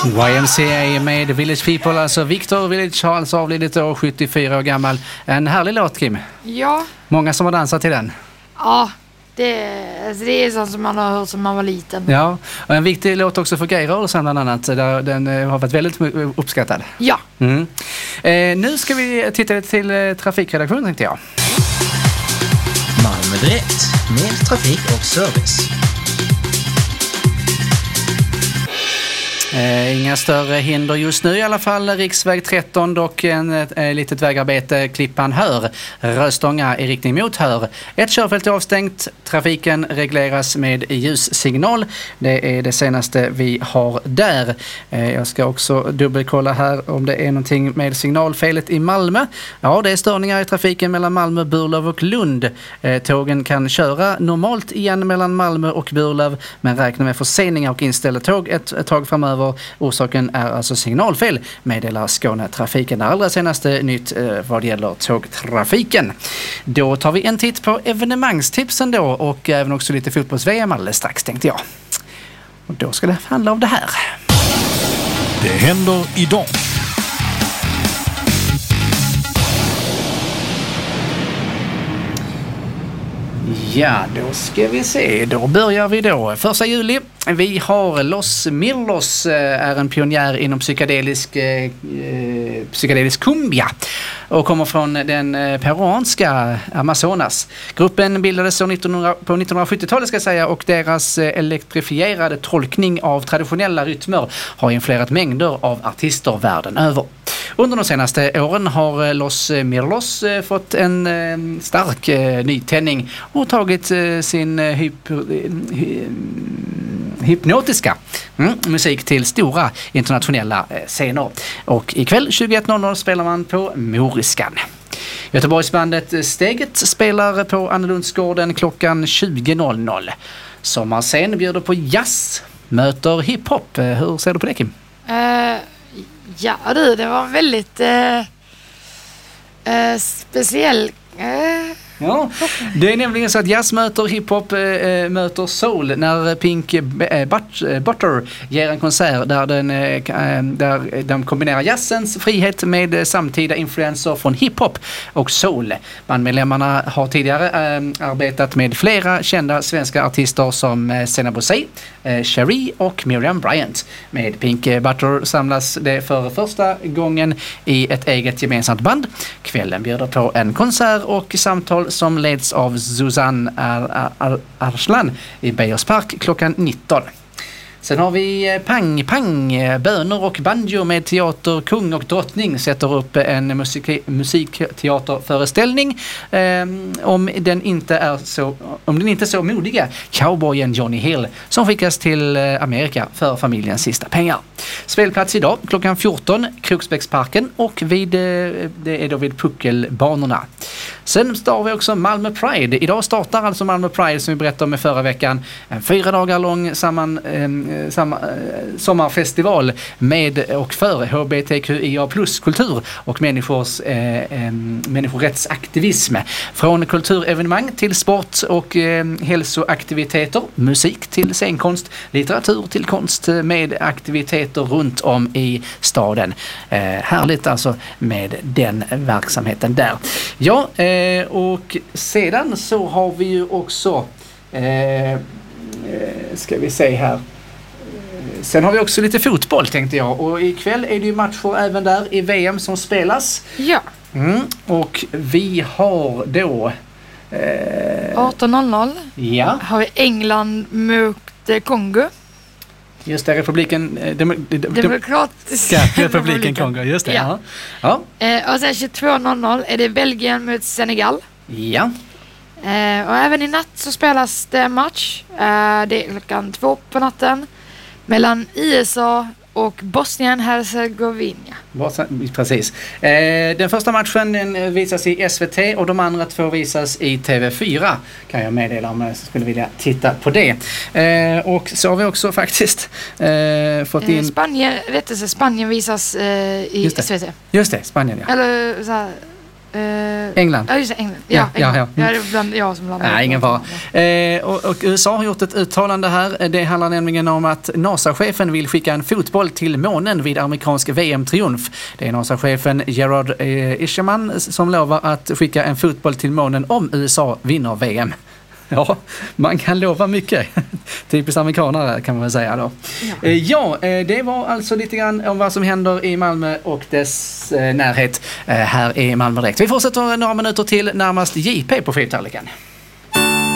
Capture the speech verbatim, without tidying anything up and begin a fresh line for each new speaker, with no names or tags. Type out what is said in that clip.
Y M C A med Village People, alltså Victor Village har alltså avlidit år sjuttiofyra år gammal. En härlig låt, Kim.
Ja.
Många som har dansat till den.
Ja, det, alltså det är sånt som man har hört som man var liten.
Ja, och en viktig låt också för gayrörelsen bland annat, där den har varit väldigt uppskattad.
Ja.
Mm. Eh, nu ska vi titta till eh, trafikredaktionen, tänkte jag.
Malmö Direkt, med trafik och service.
Eh, inga större hinder just nu i alla fall. Riksväg tretton och en eh, litet vägarbete Klippan Hör. Röstånga i riktning mot Hör. Ett körfält är avstängt. Trafiken regleras med ljussignal. Det är det senaste vi har där. Eh, jag ska också dubbelkolla här om det är någonting med signalfelet i Malmö. Ja, det är störningar i trafiken mellan Malmö, Burlöv och Lund. Eh, tågen kan köra normalt igen mellan Malmö och Burlöv, men räkna med förseningar och inställda tåg ett, ett tag framöver. Orsaken är alltså signalfel, meddelar Skånetrafiken. Det allra senaste nytt eh, vad gäller tågtrafiken. Då tar vi en titt på evenemangstipsen då, och även också lite fotbolls-V M alldeles strax, tänkte jag. Och då ska det handla om det här.
Det händer idag.
Ja, då ska vi se. Då börjar vi då. Första juli. Vi har Los Mirlos, är en pionjär inom psykedelisk, eh, psykedelisk cumbia och kommer från den peruanska Amazonas. Gruppen bildades på nittonhundrasjuttiotalet ska jag säga, och deras elektrifierade tolkning av traditionella rytmer har influerat mängder av artister världen över. Under de senaste åren har Los Mirlos fått en stark nytändning och tagit sin hyp- hypnotiska mm, musik till stora internationella scener. Och ikväll tjugoett noll noll spelar man på Moriskan. Göteborgsbandet Steget spelar på Annelundsgården klockan tjugo noll noll. Sommarscen bjuder på jazz, möter hiphop. Hur ser du på det, Kim?
Uh, ja, det, det var väldigt uh, uh, speciell... Uh.
Ja, det är nämligen så att jazz möter hiphop äh, möter soul när Pink äh, but, Butter ger en konsert där, den, äh, där de kombinerar jazzens frihet med samtida influenser från hiphop och soul. Bandmedlemmarna har tidigare äh, arbetat med flera kända svenska artister som äh, Sena Bosei, äh, Cherie och Miriam Bryant. Med Pink Butter samlas det för första gången i ett eget gemensamt band. Kvällen bjuder på en konsert och samtal som leds av Susanne Ar- Ar- Arslan i Bejers Park klockan nitton. Sen har vi Pang Pang, bönor och banjo med teater Kung och drottning sätter upp en musik- musikteaterföreställning eh, om den inte är så om den inte så modiga cowboyen Johnny Hill som skickas till Amerika för familjens sista pengar. Spelplats idag klockan fjorton, Kroksbäcksparken, och vid, det är då vid Puckelbanorna. Sen har vi också Malmö Pride. Idag startar alltså Malmö Pride, som vi berättade om i förra veckan. En fyra dagar lång samman, eh, samma, eh, sommarfestival med och för H B T Q I A plus kultur och människors, eh, eh, människorättsaktivism. Från kulturevenemang till sport och eh, hälsoaktiviteter, musik till scenkonst, litteratur till konst med aktiviteter runt om i staden. Eh, härligt alltså med den verksamheten där. Ja, eh, och sedan så har vi ju också eh, ska vi se här. Sen har vi också lite fotboll, tänkte jag. Och ikväll är det ju matcher även där i V M som spelas.
Ja.
Mm, och vi har då eh,
arton noll noll.
Ja.
Har vi England mot Kongo.
Just det, republiken dem, dem,
Demokratiska
republiken Kongo, just det. Ja.
Ja. Ja. Eh, och sen tjugotvå noll noll är det Belgien mot Senegal.
Ja.
Eh, och även i natt så spelas det match. Eh, det är klockan två på natten mellan U S A och Bosnien-Hercegovina.
Precis. Eh, den första matchen den visas i S V T och de andra två visas i T V fyra. Kan jag meddela om jag skulle vilja titta på det. Eh, och så har vi också faktiskt eh, fått in...
Eh, Spanien, rättelse, Spanien visas eh, i
Just det.
S V T.
Just det, Spanien, ja.
Eller så här, Eh,
England.
Ja, just det, England. Ja,
Ja,
England.
ja, ja.
Ja, det är bland, jag som blandar.
Nej, ingen fara. Eh, och, och U S A har gjort ett uttalande här. Det handlar nämligen om att NASA-chefen vill skicka en fotboll till månen vid amerikansk V M-triumf. Det är NASA-chefen Gerard eh, Isherman som lovar att skicka en fotboll till månen om U S A vinner V M. Ja, man kan lova mycket. Typiskt amerikanare kan man väl säga då. Ja, eh, ja eh, det var alltså lite grann om vad som händer i Malmö och dess eh, närhet eh, här i Malmö direkt. Vi fortsätter några minuter till närmast J P på fyrtallriken.